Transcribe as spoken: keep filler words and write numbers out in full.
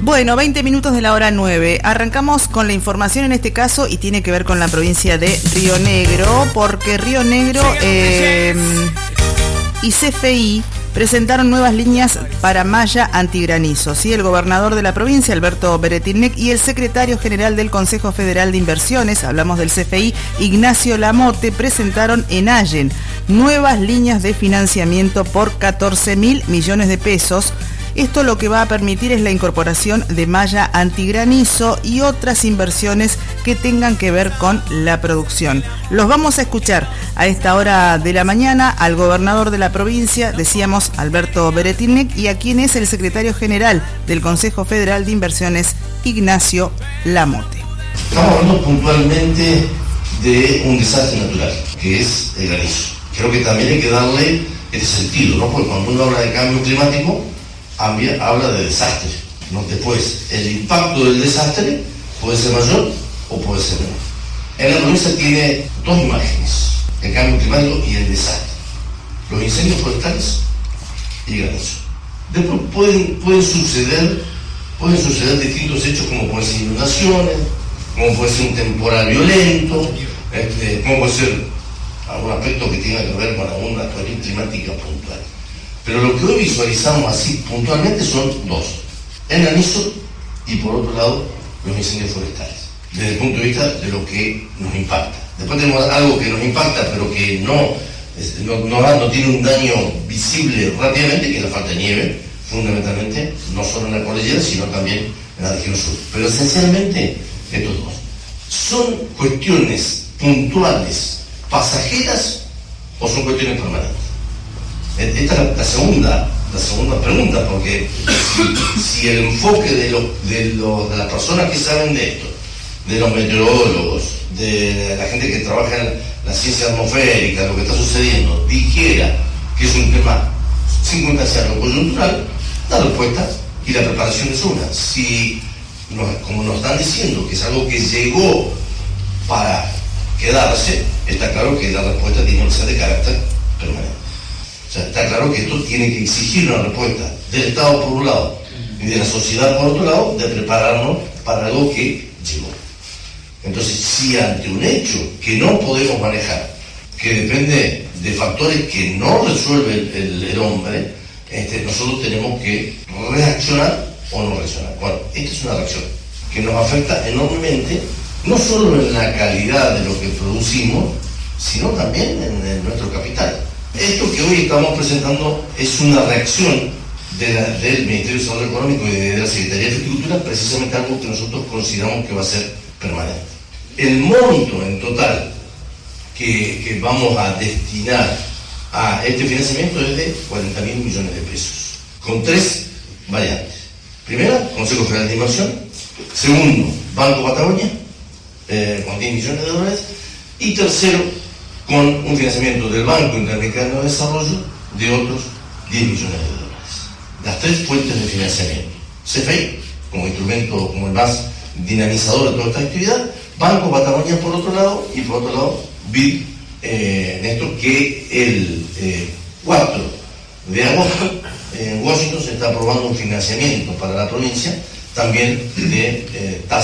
Bueno, veinte minutos de la hora nueve. Arrancamos con la información en este caso y tiene que ver con la provincia de Río Negro, porque Río Negro eh, y C F I presentaron nuevas líneas para malla antigranizo. ¿Sí? El gobernador de la provincia, Alberto Beretilnec, y el secretario general del Consejo Federal de Inversiones, hablamos del C F I, Ignacio Lamote, presentaron en Allen nuevas líneas de financiamiento por catorce mil millones de pesos. Esto lo que va a permitir es la incorporación de malla antigranizo y otras inversiones que tengan que ver con la producción. Los vamos a escuchar a esta hora de la mañana al gobernador de la provincia, decíamos Alberto Beretilnec, y a quien es el secretario general del Consejo Federal de Inversiones, Ignacio Lamote. Estamos hablando puntualmente de un desastre natural, que es el granizo. Creo que también hay que darle este sentido, ¿no? Porque cuando uno habla de cambio climático, habla de desastre, ¿no? Después, el impacto del desastre puede ser mayor o puede ser menor. En la provincia tiene dos imágenes, el cambio climático y el desastre: los incendios forestales y el granizo. Después pueden, pueden suceder pueden suceder distintos hechos, como pueden ser inundaciones, como puede ser un temporal violento, este, como puede ser algún aspecto que tenga que ver con alguna actuación climática puntual. Pero lo que hoy visualizamos así puntualmente son dos: el granizo y, por otro lado, los incendios forestales, desde el punto de vista de lo que nos impacta. Después tenemos algo que nos impacta, pero que no, no, no, no tiene un daño visible rápidamente, que es la falta de nieve, fundamentalmente, no solo en la cordillera, sino también en la región sur. Pero esencialmente, estos dos. ¿Son cuestiones puntuales, pasajeras, o son cuestiones permanentes? Esta es la segunda, la segunda pregunta, porque si, si el enfoque de, lo, de, lo, de las personas que saben de esto, de los meteorólogos, de la gente que trabaja en la ciencia atmosférica, lo que está sucediendo, dijera que es un tema circunstancial o coyuntural, la respuesta y la preparación es una. Si, nos, como nos están diciendo, que es algo que llegó para quedarse, está claro que la respuesta tiene que ser de carácter permanente. O sea, está claro que esto tiene que exigir una respuesta del Estado por un lado y de la sociedad por otro lado, de prepararnos para algo que llegó. Entonces, si ante un hecho que no podemos manejar, que depende de factores que no resuelve el, el, el hombre, este, nosotros tenemos que reaccionar o no reaccionar. Bueno, esta es una reacción que nos afecta enormemente, no solo en la calidad de lo que producimos, sino también en, en nuestro capital. Esto que hoy estamos presentando es una reacción de la, del Ministerio de Desarrollo Económico y de la Secretaría de Agricultura, precisamente algo que nosotros consideramos que va a ser permanente. El monto en total que, que vamos a destinar a este financiamiento es de cuarenta mil millones de pesos, con tres variantes. Primera, Consejo Federal de Inversión. Segundo, Banco Patagonia, eh, con diez millones de dólares. Y tercero, con un financiamiento del Banco Interamericano de Desarrollo de otros diez millones de dólares. Las tres fuentes de financiamiento: C F I, como instrumento, como el más dinamizador de toda esta actividad; Banco Patagonia por otro lado; y por otro lado, B I D, eh, Néstor, que el eh, cuatro de agosto en Washington se está aprobando un financiamiento para la provincia, también de eh, tasa